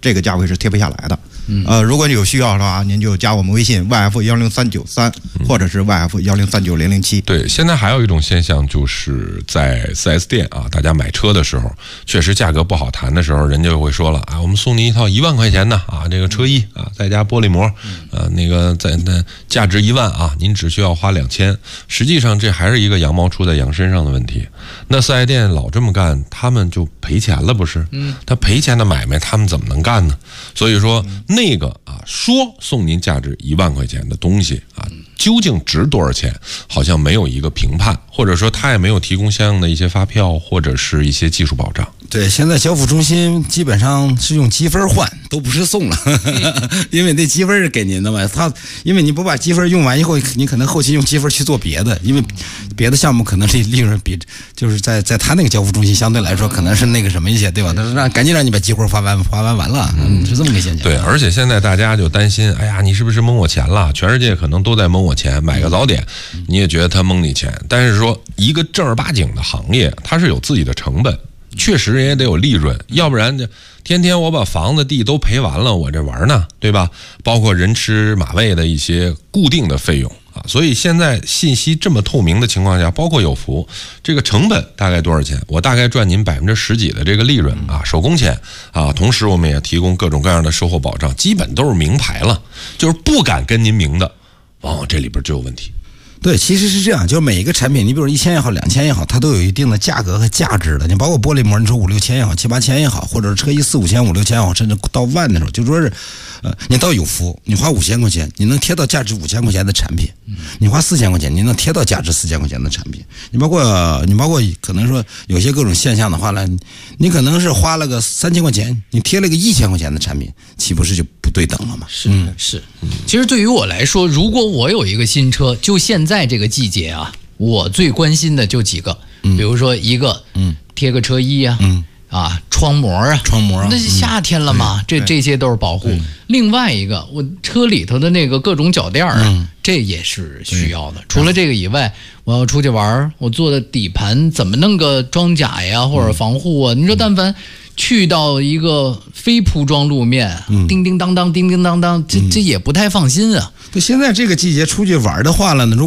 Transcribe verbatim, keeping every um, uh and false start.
这个价位是贴不下来的。呃，如果你有需要的话，您就加我们微信 Y F 一零三九三，或者是 Y F 一零三九零零七。 对，现在还有一种现象，就是在 四 S 店啊，大家买车的时候，确实价格不好谈的时候，人家就会说了啊，我们送你一套一万块钱的啊，这个车衣啊，再加玻璃膜，啊，那个在那价值一万啊，您只需要花两千。实际上这还是一个羊毛出在羊身上的问题。那四 S 店老这么干，他们就赔钱了，不是？嗯，他赔钱的买卖，他们怎么能干呢？所以说。那个啊，说送您价值一万块钱的东西啊，究竟值多少钱？好像没有一个评判，或者说他也没有提供相应的一些发票或者是一些技术保障。 对，现在交付中心基本上是用积分换，都不是送了，因为那积分是给您的嘛。他因为你不把积分用完以后，你可能后期用积分去做别的，因为别的项目可能利利润比就是在在他那个交付中心相对来说可能是那个什么一些，对吧？他说让赶紧让你把积分花完花完完了，嗯，是这么个现象。 对，而且现在大家就担心，哎呀，你是不是蒙我钱了？全世界可能都在蒙我钱，买个早点，你也觉得他蒙你钱，但是说一个正儿八经的行业，它是有自己的成本。确实人也得有利润，要不然天天我把房子地都赔完了，我这玩呢，对吧？包括人吃马喂的一些固定的费用啊，所以现在信息这么透明的情况下，包括有福，这个成本大概多少钱？我大概赚您百分之十几的这个利润啊，手工钱啊，同时我们也提供各种各样的售后保障，基本都是明牌了，就是不敢跟您明的，往往这里边就有问题。 对，其实是这样，就是每一个产品，你比如一千也好，两千也好，它都有一定的价格和价值的。你包括玻璃膜，你说五六千也好，七八千也好，或者是车衣四五千、五六千也好，甚至到万的时候，就说是，呃，你到有福，你花五千块钱，你能贴到价值五千块钱的产品；你花四千块钱，你能贴到价值四千块钱的产品。你包括你包括可能说有些各种现象的话呢，你可能是花了个三千块钱，你贴了个一千块钱的产品，岂不是就不对等了吗？ 是是，其实对于我来说，如果我有一个新车，就现在这个季节啊，我最关心的就几个，比如说一个，嗯，贴个车衣啊，嗯，啊，窗膜啊， 窗膜啊， 那是夏天了嘛，这这些都是保护。另外一个，我车里头的那个各种脚垫啊，嗯、这也是需要的。除了这个以外，我要出去玩，我做的底盘怎么弄个装甲呀，或者防护啊？嗯、你说，但凡去到一个非铺装路面，嗯、叮叮当当，叮叮当当，这这也不太放心啊。 对，现在这个季节出去玩的话了呢，如